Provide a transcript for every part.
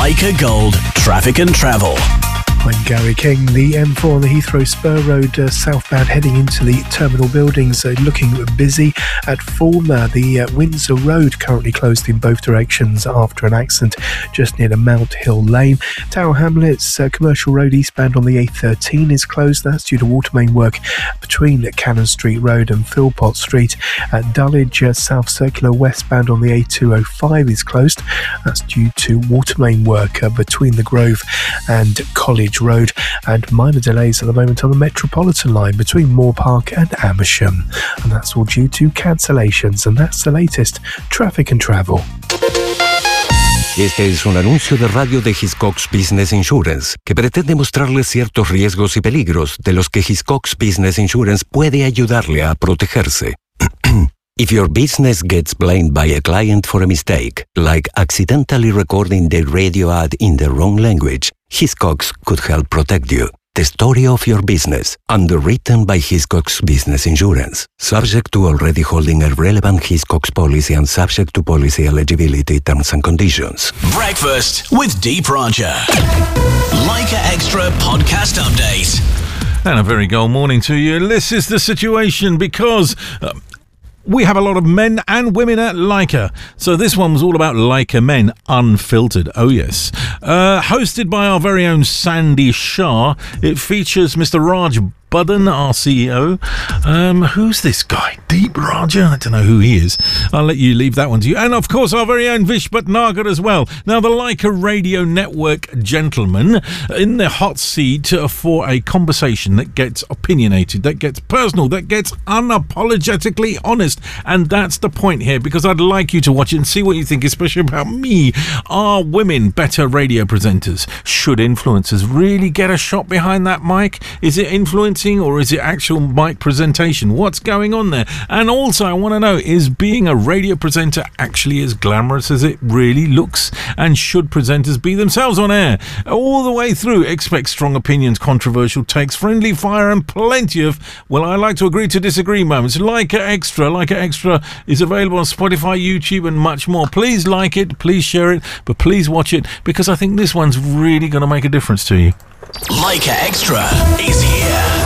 Leica Gold Traffic and Travel. I'm Gary King. The M4 on the Heathrow Spur Road southbound heading into the terminal buildings looking busy at Fulmer. The Windsor Road currently closed in both directions after an accident just near the Mount Hill Lane. Tower Hamlets Commercial Road eastbound on the A13 is closed. That's due to water main work between Cannon Street Road and Philpott Street. At Dulwich South Circular westbound on the A205 is closed. That's due to water main work between the Grove and College Road, and minor delays at the moment on the Metropolitan line between Moore Park and Amersham, and that's all due to cancellations. And that's the latest Traffic and Travel. Este es un anuncio de radio de Hiscox Business Insurance que pretende mostrarles ciertos riesgos y peligros de los que Hiscox Business Insurance puede ayudarle a protegerse. If your business gets blamed by a client for a mistake, like accidentally recording the radio ad in the wrong language, Hiscox could help protect you. The story of your business, underwritten by Hiscox Business Insurance. Subject to already holding a relevant Hiscox policy and subject to policy eligibility terms and conditions. Breakfast with Deep Roger. Leica Extra podcast update. And a very good morning to you. This is the situation because we have a lot of men and women at Leica. So this one was all about Leica Men Unfiltered. Oh, yes. Hosted by our very own Sandy Shah. It features Mr. Raj Budden, our CEO. Who's this guy? Deep Roger? I don't know who he is. I'll let you leave that one to you. And, of course, our very own Vish Bhatnagar as well. Now, the Leica Radio Network gentleman in the hot seat for a conversation that gets opinionated, that gets personal, that gets unapologetically honest. And that's the point here, because I'd like you to watch it and see what you think, especially about me. Are women better radio presenters? Should influencers really get a shot behind that mic? Is it influencing, or is it actual mic presentation? What's going on there? And also, I want to know, is being a radio presenter actually as glamorous as it really looks? And should presenters be themselves on air? All the way through, expect strong opinions, controversial takes, friendly fire, and plenty of, well, I like to agree to disagree moments. Leica Extra. Leica Extra is available on Spotify, YouTube, and much more. Please like it, please share it, but please watch it, because I think this one's really going to make a difference to you. Leica Extra is here.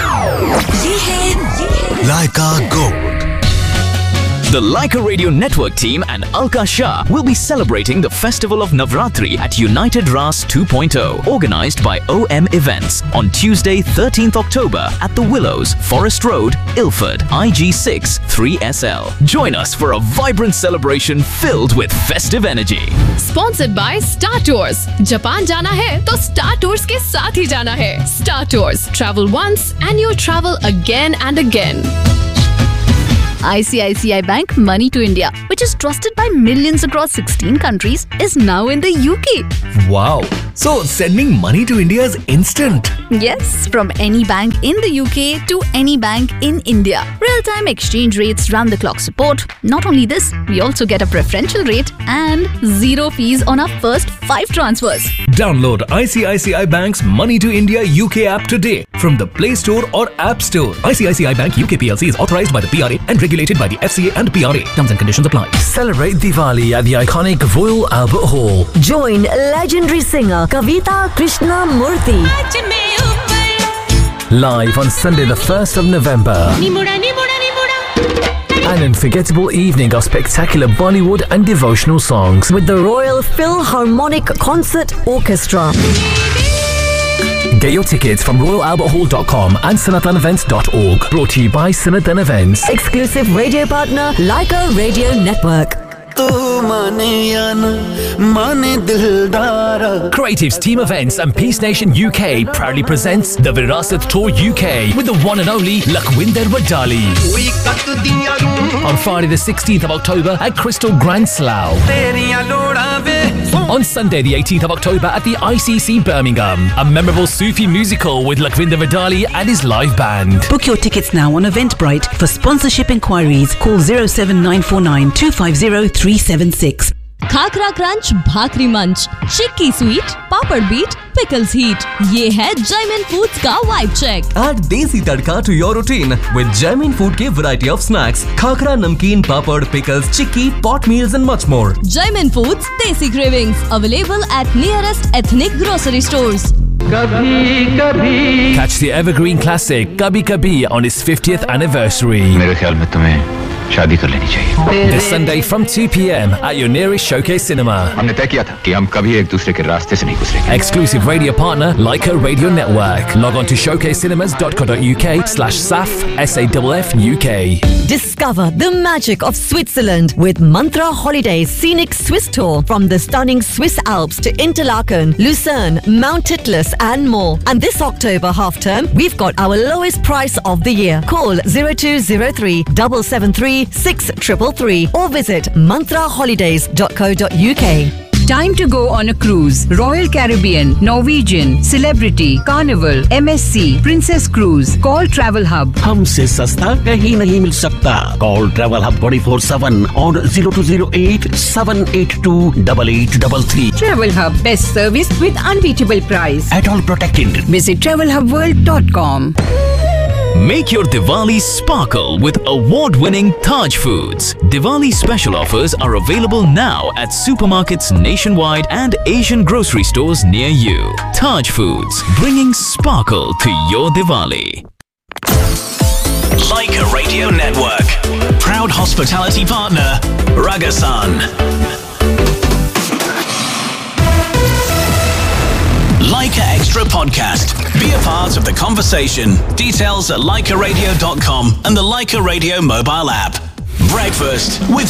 Leica Gold. The Leica Radio Network team and Alka Shah will be celebrating the Festival of Navratri at United Ras 2.0, organized by OM Events on Tuesday, 13th October at The Willows, Forest Road, Ilford, IG6 3SL. Join us for a vibrant celebration filled with festive energy. Sponsored by Star Tours. Japan जाना है तो Star Tours के साथ ही जाना है. Star Tours. Travel once and you'll travel again and again. ICICI Bank Money to India, which is trusted by millions across 16 countries, is now in the UK. Wow! So sending money to India is instant. Yes, from any bank in the UK to any bank in India. Real-time exchange rates, round-the-clock support. Not only this, we also get a preferential rate and 0 fees on our first 5 transfers. Download ICICI Bank's Money to India UK app today from the Play Store or App Store. ICICI Bank UK PLC is authorized by the PRA and regulated by the FCA and PRA. Terms and conditions apply. Celebrate Diwali at the iconic Royal Albert Hall. Join legendary singer Kavita Krishnamurthy. Live on Sunday the 1st of November. An unforgettable evening of spectacular Bollywood and devotional songs with the Royal Philharmonic Concert Orchestra. Get your tickets from royalalberthall.com and sanatanevents.org. Brought to you by Sanatan Events. Exclusive radio partner, Leica Radio Network. Creatives Team Events and Peace Nation UK proudly presents the Virasat Tour UK with the one and only Lakhwinder Wadali. On Friday the 16th of October at Crystal Grand Slough. On Sunday the 18th of October at the ICC Birmingham. A memorable Sufi musical with Lakhwinder Wadali and his live band. Book your tickets now on Eventbrite. For sponsorship inquiries, call 07949 250 376. Khakhra crunch, भाकरी मंच, चिक्की sweet, पापड़ beat, pickles heat. ये है Jaymin foods का vibe check. Add desi tadka to your routine with Jaimin Food के variety of snacks, khakra, namkeen, papad, pickles, chikki, pot meals and much more. Jaimin Foods Desi Cravings available at nearest ethnic grocery stores. Catch the evergreen classic Kabhi Kabhi on its 50th anniversary. मेरे ख्याल में तुम्हें शादी कर लेनी चाहिए. This Sunday from 2 p.m. at your nearest Showcase Cinema. हमने तय किया था कि हम कभी एक दूसरे के रास्ते से नहीं गुजरेंगे. Exclusive radio partner Leica Radio Network. Log on to showcasecinemas.co.uk/SAF SAFF UK. Discover the magic of Switzerland with Mantra Holidays Scenic Swiss Tour from the stunning Swiss Alps to Interlaken, Lucerne, Mount Titlis and more. And this October half term, we've got our lowest price of the year. Call 0203 773 6333 or visit mantraholidays.co.uk. Time to go on a cruise. Royal Caribbean, Norwegian, Celebrity, Carnival, MSC, Princess Cruise. Call Travel Hub. हमसे सस्ता कहीं नहीं मिल सकता. Call Travel Hub 24/7 on 0208 782 8833. Travel Hub, best service with unbeatable price. At all protected. Visit travelhubworld.com. Make your Diwali sparkle with award-winning Taj Foods. Diwali special offers are available now at supermarkets nationwide and Asian grocery stores near you. Taj Foods, bringing sparkle to your Diwali. Leica Radio Network. Proud hospitality partner, Ragasan. Leica Extra Podcast. Be a part of the conversation. Details at leicaradio.com and the Leica Radio mobile app. Breakfast with